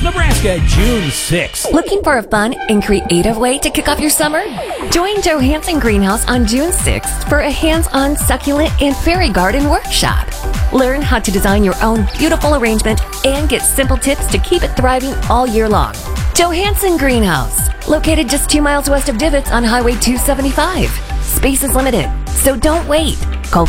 Nebraska, June 6th. Looking for a fun and creative way to kick off your summer? Join Johansson Greenhouse on June 6th for a hands-on succulent and fairy garden workshop. Learn how to design your own beautiful arrangement and get simple tips to keep it thriving all year long. Johansson Greenhouse, located just 2 miles west of Divots on Highway 275. Space is limited, so don't wait. Call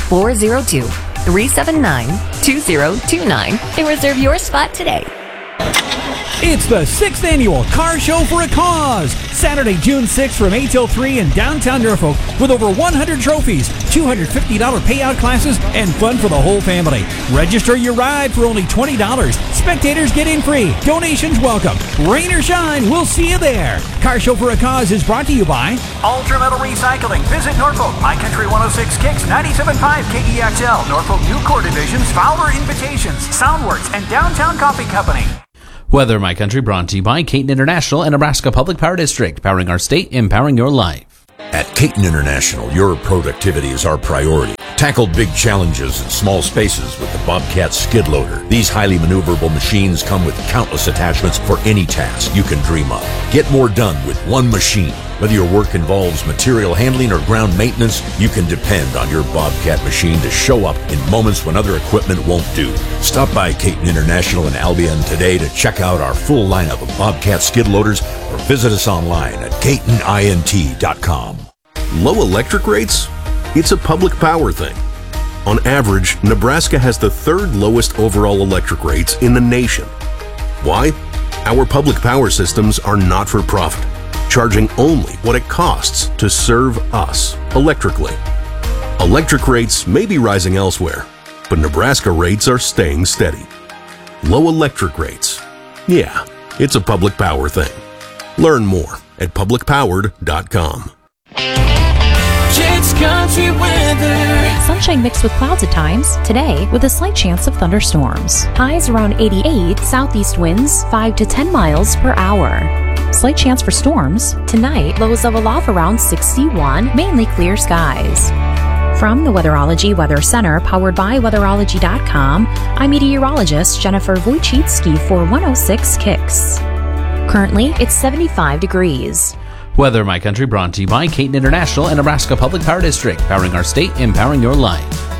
402-379-2029 and reserve your spot today. It's the 6th annual Car Show for a Cause. Saturday, June 6th from 8 till 3 in downtown Norfolk with over 100 trophies, $250 payout classes, and fun for the whole family. Register your ride for only $20. Spectators get in free. Donations welcome. Rain or shine, we'll see you there. Car Show for a Cause is brought to you by Ultra Metal Recycling. Visit Norfolk. My Country 106 Kicks, 97.5 KEXL. Norfolk New Core Divisions, Fowler Invitations, Soundworks, and Downtown Coffee Company. Weather My Country brought to you by Caton International and Nebraska Public Power District, powering our state, empowering your life. At Caton International, your productivity is our priority. Tackle big challenges in small spaces with the Bobcat skid loader. These highly maneuverable machines come with countless attachments for any task you can dream of. Get more done with one machine. Whether your work involves material handling or ground maintenance, you can depend on your Bobcat machine to show up in moments when other equipment won't do. Stop by Caton International in Albion today to check out our full lineup of Bobcat skid loaders or visit us online at catonint.com. Low electric rates? It's a public power thing. On average, Nebraska has the 3rd lowest overall electric rates in the nation. Why? Our public power systems are not for profit, charging only what it costs to serve us electrically. Electric rates may be rising elsewhere, but Nebraska rates are staying steady. Low electric rates. Yeah, it's a public power thing. Learn more at publicpowered.com. Jake's Country Weather. Sunshine mixed with clouds at times. Today, with a slight chance of thunderstorms. Highs around 88, southeast winds 5 to 10 miles per hour. Slight chance for storms. Tonight, lows level off around 61, mainly clear skies. From the Weatherology Weather Center, powered by Weatherology.com, I'm meteorologist Jennifer Wojcicki for 106 Kicks. Currently, it's 75 degrees. Weather My Country brought to you by Caton International and Nebraska Public Power District, powering our state, empowering your life.